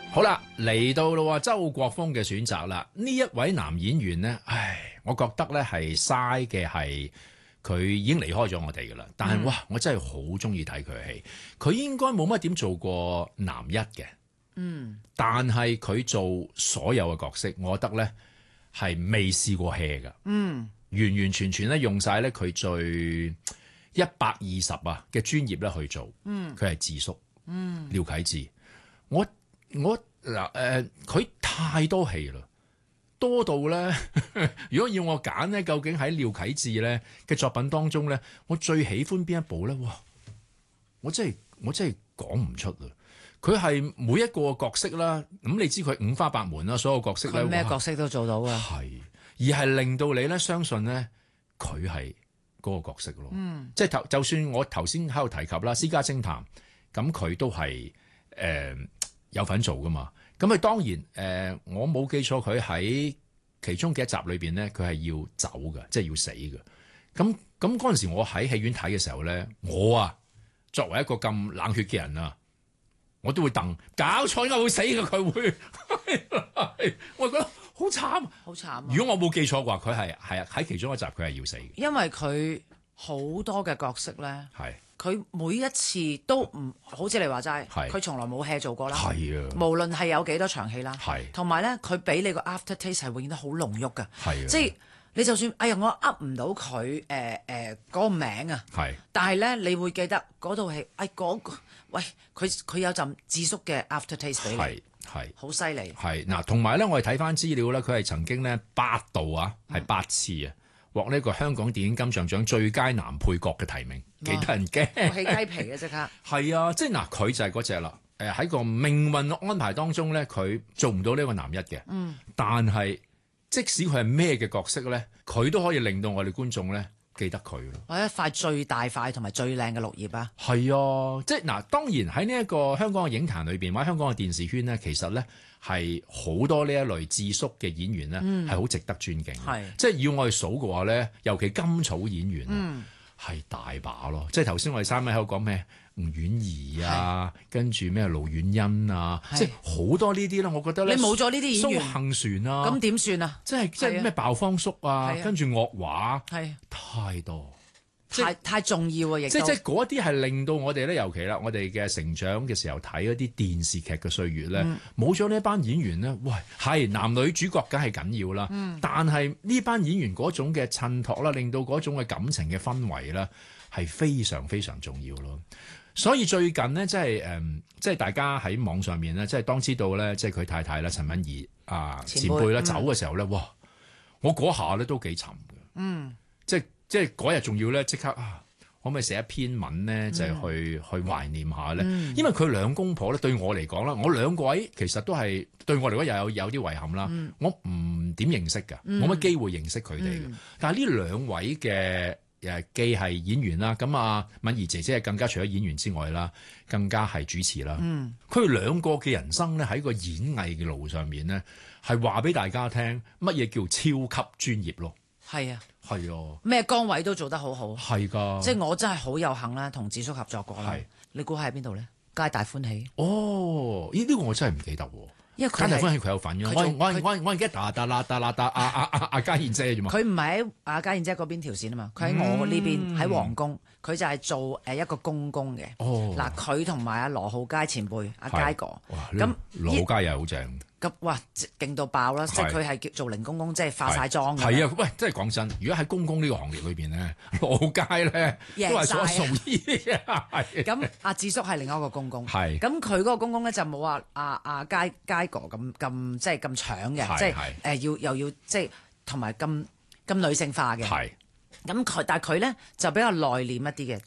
好啦，嚟到咯，周國峰嘅選擇啦。呢一位男演員呢，我覺得咧係嘥嘅係佢已經離開咗我哋噶啦。但係哇，我真係好中意睇佢嘅戲。佢應該冇乜點做過男一嘅，但係佢做所有嘅角色，我覺得咧係未試過 hea 噶，完完全全咧用晒咧佢最120啊嘅專業咧去做。佢係智叔，廖啟智。我嗱佢太多戲啦，多到咧，如果要我揀咧，究竟喺廖啟智咧嘅作品當中咧，我最喜歡邊一部咧？哇！我真係講唔出啦。佢係每一個角色啦，咁你知佢五花八門啦，所有角色咧， 咩角色都做到啊。 係，而係令到你咧相信咧，佢係嗰個角色咯。即係就算我頭先喺度提及啦，《私家偵探》咁佢都係有份做噶嘛。咁佢當然我冇記錯，佢喺其中嘅一集裏邊咧，佢係要走嘅，即係要死嘅。咁嗰陣時，我喺戲院睇嘅時候咧，我作為一個咁冷血嘅人啊，我都會搞錯，應該會死嘅，佢會，我覺得好慘， 好慘。 如果我冇記錯嘅話，佢係喺其中一集佢係要死嘅， 因為佢好多嘅角色咧， 係佢每一次都唔好似你話齋，佢從來冇 hea 做過啦。 係啊， 無論係有幾多場戲啦， 係同埋咧，佢俾你個 after taste 係永遠都好濃郁㗎， 係啊， 即係你就算哎呀，我噏唔到佢嗰個名啊， 係， 但係咧，你會記得嗰套戲，喂，佢有陣智叔嘅 after taste 俾你， 係好犀利。 係嗱，同埋咧，我哋睇翻資料咧，佢係曾經咧8度係8次啊，獲呢個香港電影金像獎最佳男配角嘅提名，幾得人驚， 起雞皮嘅即刻。 係啊，即係嗱，佢就係嗰隻啦。喺個命運安排當中咧，佢做唔到呢個男一嘅，但係即使佢係咩嘅角色咧，佢都可以令到我哋觀眾咧記得佢咯。 或者一塊最大塊同埋最靚嘅綠葉啊！ 係啊，即係嗱，當然喺呢一個香港嘅影壇裏邊，或者香港嘅電視圈咧，其實咧係好多呢一類智叔嘅演員咧，係好值得尊敬。係，即係要我哋數嘅話咧，尤其甘草演員係大把咯。即係頭先我哋三位喺度講咩吳婉儀啊，跟住咩盧婉欣啊，即係好多呢啲啦。我覺得咧， 你冇咗呢啲演員， 蘇杏璇啊， 咁點算啊？ 即係咩鮑方叔啊，跟住岳華， 係太多。 太重要啊！亦即嗰啲係令到我哋咧，尤其啦，我哋嘅成長嘅時候睇嗰啲電視劇嘅歲月咧，冇咗呢班演員咧，喂，係男女主角梗係緊要啦，但係呢班演員嗰種嘅襯托啦，令到嗰種嘅感情嘅氛圍咧，係非常非常重要咯。所以最近呢，即係大家喺網上面咧，即係當知道咧，即係佢太太啦，陳敏兒前輩啦走嘅時候咧，哇！我嗰下咧都幾沉嘅，即係嗰日仲要咧即刻可唔可以寫一篇文咧，就係去懷念下咧？因為佢兩公婆咧對我嚟講啦，我兩位其實都係對我嚟講又有啲遺憾啦。我唔點認識㗎，冇乜機會認識佢哋嘅。但係呢兩位嘅既係演員啦，咁敏儀姐姐係更加除咗演員之外啦，更加係主持啦。佢哋兩個嘅人生咧喺個演藝嘅路上面咧，係話俾大家聽乜嘢叫超級專業咯。 係啊。 係啊， 咩崗位都做得好好， 係㗎， 即係我真係好有幸啦，同智叔合作過啦。你估喺邊度咧？皆大歡喜。 哦，呢個我真係唔記得喎。 因為皆大歡喜佢有份嘅。我而家阿家燕姐啫嘛。 佢唔係喺阿家燕姐嗰邊條線啊嘛，佢喺我呢邊喺皇宮，佢就係做一個公公嘅。嗱，佢同埋阿羅浩佳前輩阿佳哥， 咁羅浩佳又好正。 咁哇，勁到爆啦！即係佢係做零公公，即係化晒妝嘅。 係啊，喂，真係講真，如果喺公公呢個行業裏邊咧，羅浩佳咧都係數一數二。 咁阿智叔係另一個公公， 係咁佢嗰個公公咧就冇話阿佳哥咁即係咁搶嘅，即係又要即係同埋咁女性化嘅。係咁但係佢咧就比較內斂一啲嘅，